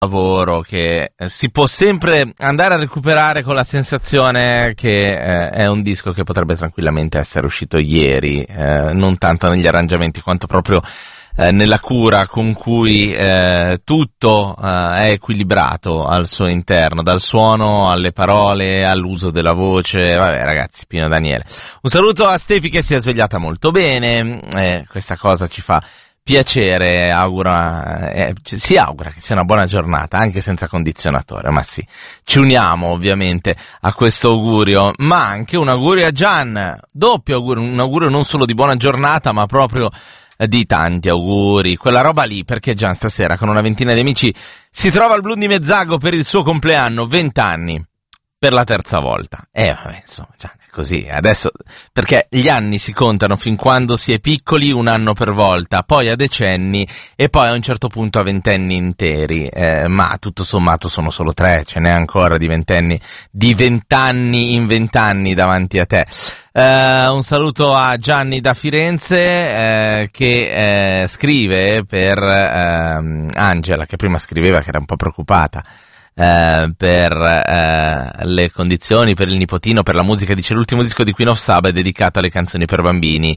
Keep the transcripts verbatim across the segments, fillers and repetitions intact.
lavoro che eh, si può sempre andare a recuperare con la sensazione che eh, è un disco che potrebbe tranquillamente essere uscito ieri, eh, non tanto negli arrangiamenti quanto proprio eh, nella cura con cui eh, tutto eh, è equilibrato al suo interno, dal suono alle parole all'uso della voce. Vabbè ragazzi, Pino Daniele, un saluto a Stefi che si è svegliata molto bene, eh, questa cosa ci fa piacere, augura, eh, si augura che sia una buona giornata anche senza condizionatore, ma sì, ci uniamo ovviamente a questo augurio, ma anche un augurio a Gian, doppio augurio, un augurio non solo di buona giornata ma proprio eh, di tanti auguri, quella roba lì, perché Gian stasera con una ventina di amici si trova al Blu di Mezzago per il suo compleanno, vent'anni per la terza volta, e eh, vabbè insomma Gian, così, adesso, perché gli anni si contano fin quando si è piccoli, un anno per volta, poi a decenni e poi a un certo punto a ventenni interi, eh, ma tutto sommato sono solo tre, ce n'è ancora di ventenni, di vent'anni in vent'anni davanti a te. Eh, un saluto a Gianni da Firenze eh, che eh, scrive per eh, Angela, che prima scriveva che era un po' preoccupata Uh, per uh, le condizioni, per il nipotino, per la musica. Dice: l'ultimo disco di Queen of Saba è dedicato alle canzoni per bambini,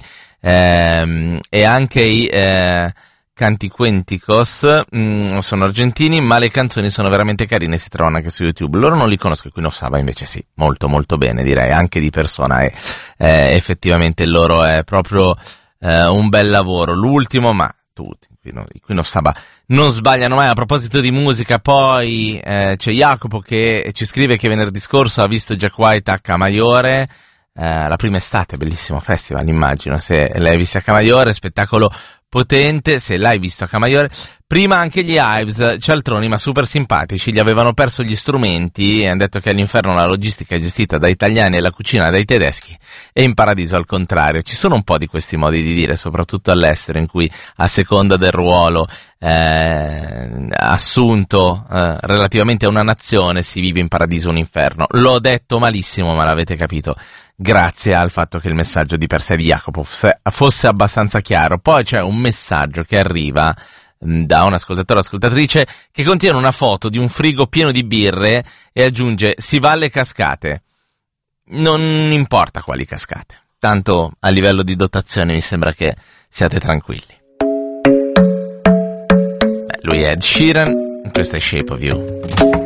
uh, e anche i uh, Canticuenticos mh, sono argentini, ma le canzoni sono veramente carine, si trovano anche su YouTube. Loro non li conosco, i Queen of Saba invece sì, molto molto bene, direi anche di persona, e eh, effettivamente il loro è proprio uh, un bel lavoro. L'ultimo, ma tutti i Queen of Saba non sbagliano mai. A proposito di musica, poi eh, c'è Jacopo che ci scrive che venerdì scorso ha visto Jack White a Camaiore, eh, la prima estate, bellissimo festival, immagino, se l'hai visto a Camaiore, spettacolo potente, se l'hai visto a Camaiore. Prima anche gli Hives, cialtroni ma super simpatici, gli avevano perso gli strumenti e hanno detto che all'inferno la logistica è gestita da italiani e la cucina dai tedeschi, e in paradiso al contrario. Ci sono un po' di questi modi di dire, soprattutto all'estero, in cui a seconda del ruolo eh, assunto eh, relativamente a una nazione si vive in paradiso o un inferno. L'ho detto malissimo, ma l'avete capito grazie al fatto che il messaggio di per sé di Jacopo fosse, fosse abbastanza chiaro. Poi c'è un messaggio che arriva da un ascoltatore o ascoltatrice che contiene una foto di un frigo pieno di birre e aggiunge: si va alle cascate. Non importa quali cascate, tanto a livello di dotazione mi sembra che siate tranquilli. Beh, lui è Ed Sheeran, questo è Shape of You.